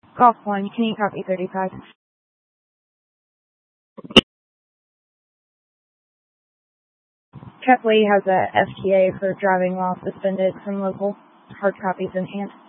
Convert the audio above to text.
Golf 1, can you copy 35? Kepley has a FTA for driving while suspended from local. Hard copies in hand.